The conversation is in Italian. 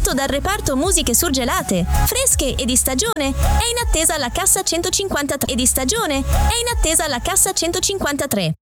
prodotto dal reparto musiche surgelate, fresche e di stagione, è in attesa alla cassa 153.